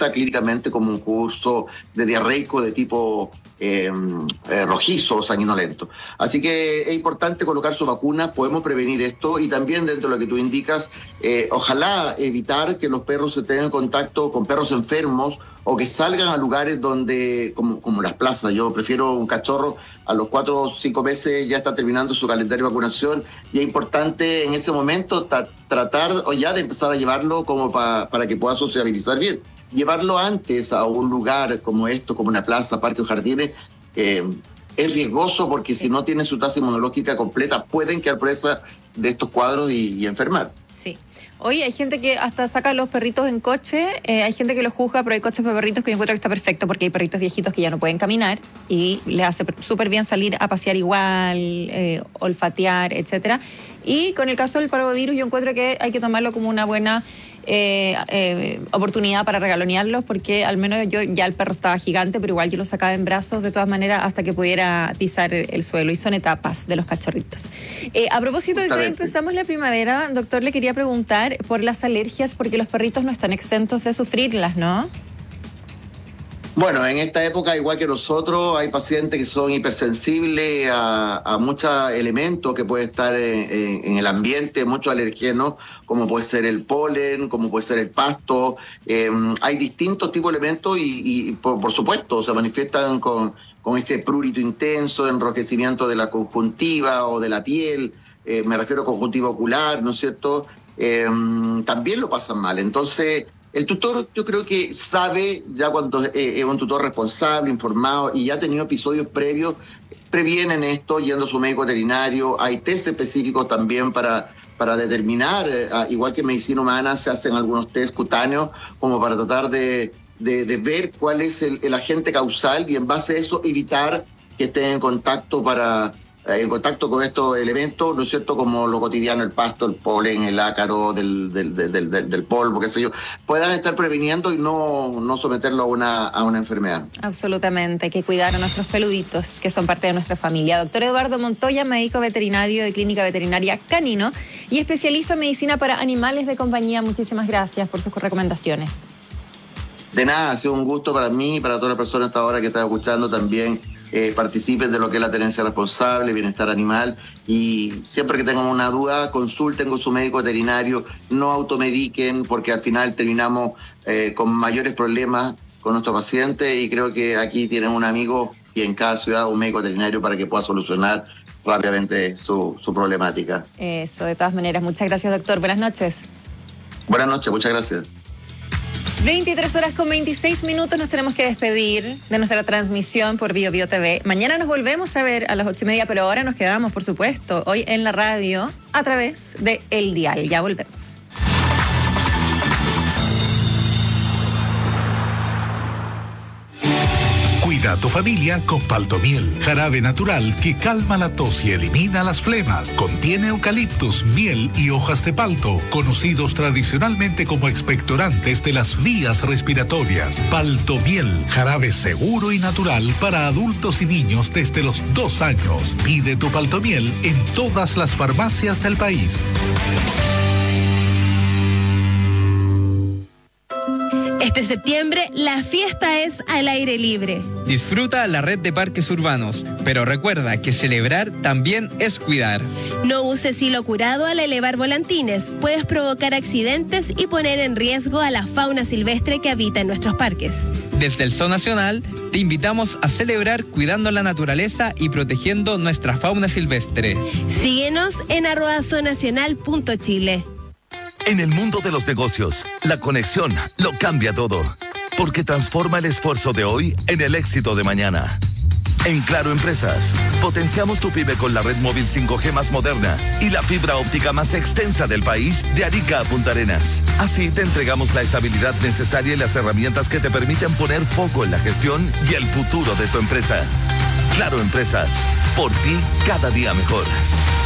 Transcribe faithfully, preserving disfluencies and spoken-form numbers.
manifiesta clínicamente como un curso de diarreico de tipo eh, eh, rojizo o sanguinolento. Así que es importante colocar su vacuna, podemos prevenir esto, y también dentro de lo que tú indicas, eh, ojalá evitar que los perros se tengan contacto con perros enfermos o que salgan a lugares donde, como, como las plazas. Yo prefiero un cachorro a los cuatro o cinco meses ya está terminando su calendario de vacunación, y es importante en ese momento ta- tratar o ya de empezar a llevarlo como pa, para que pueda sociabilizar bien. Llevarlo antes a un lugar como esto, como una plaza, parque o jardines, eh, es riesgoso porque sí. Si no tienen su tasa inmunológica completa pueden quedar presa de estos cuadros y, y enfermar. Sí. Oye, hay gente que hasta saca a los perritos en coche, eh, hay gente que los juzga, pero hay coches para perritos que yo encuentro que está perfecto porque hay perritos viejitos que ya no pueden caminar y les hace súper bien salir a pasear igual, eh, olfatear, etcétera. Y con el caso del parvovirus yo encuentro que hay que tomarlo como una buena eh, eh, oportunidad para regalonearlos, porque al menos yo ya el perro estaba gigante, pero igual yo lo sacaba en brazos de todas maneras hasta que pudiera pisar el suelo, y son etapas de los cachorritos. Eh, a propósito de que hoy empezamos la primavera, doctor, le quería preguntar por las alergias, porque los perritos no están exentos de sufrirlas, ¿no? Bueno, en esta época, igual que nosotros, hay pacientes que son hipersensibles a, a muchos elementos que pueden estar en, en, en el ambiente, muchos alergenos, como puede ser el polen, como puede ser el pasto. Eh, hay distintos tipos de elementos y, y por, por supuesto, se manifiestan con, con ese prurito intenso, enrojecimiento de la conjuntiva o de la piel. Eh, me refiero a conjuntiva ocular, ¿no es cierto? Eh, también lo pasan mal. Entonces, el tutor yo creo que sabe, ya cuando eh, es un tutor responsable, informado y ya ha tenido episodios previos, previenen esto yendo a su médico veterinario. Hay test específicos también para, para determinar, eh, igual que en medicina humana se hacen algunos test cutáneos como para tratar de, de, de ver cuál es el, el agente causal y en base a eso evitar que estén en contacto para... en contacto con estos elementos, ¿no es cierto?, como lo cotidiano, el pasto, el polen, el ácaro del, del, del, del, del polvo, qué sé yo, puedan estar previniendo y no, no someterlo a una, a una enfermedad. Absolutamente, hay que cuidar a nuestros peluditos, que son parte de nuestra familia. Doctor Eduardo Montoya, médico veterinario de Clínica Veterinaria Canino y especialista en medicina para animales de compañía. Muchísimas gracias por sus recomendaciones. De nada, ha sido un gusto para mí y para todas las personas hasta ahora que están escuchando también. Eh, participen de lo que es la tenencia responsable, bienestar animal, y siempre que tengan una duda, consulten con su médico veterinario, no automediquen, porque al final terminamos eh, con mayores problemas con nuestros pacientes, y creo que aquí tienen un amigo y en cada ciudad un médico veterinario para que pueda solucionar rápidamente su, su problemática. Eso, de todas maneras. Muchas gracias, doctor. Buenas noches. Buenas noches, muchas gracias. veintitrés horas con veintiséis minutos, nos tenemos que despedir de nuestra transmisión por Bio Bio T V. Mañana nos volvemos a ver a las ocho y media, pero ahora nos quedamos, por supuesto, hoy en la radio a través de El Dial. Ya volvemos. Cuida a tu familia con Paltomiel, jarabe natural que calma la tos y elimina las flemas. Contiene eucaliptus, miel y hojas de palto, conocidos tradicionalmente como expectorantes de las vías respiratorias. Paltomiel, jarabe seguro y natural para adultos y niños desde los dos años. Pide tu Paltomiel en todas las farmacias del país. Este septiembre, la fiesta es al aire libre. Disfruta la red de parques urbanos, pero recuerda que celebrar también es cuidar. No uses hilo curado al elevar volantines. Puedes provocar accidentes y poner en riesgo a la fauna silvestre que habita en nuestros parques. Desde el Zoo Nacional, te invitamos a celebrar cuidando la naturaleza y protegiendo nuestra fauna silvestre. Síguenos en arroba zoonacional punto chile. En el mundo de los negocios, la conexión lo cambia todo, porque transforma el esfuerzo de hoy en el éxito de mañana. En Claro Empresas, potenciamos tu pyme con la red móvil cinco G más moderna y la fibra óptica más extensa del país, de Arica a Punta Arenas. Así te entregamos la estabilidad necesaria y las herramientas que te permiten poner foco en la gestión y el futuro de tu empresa. Claro Empresas, por ti cada día mejor.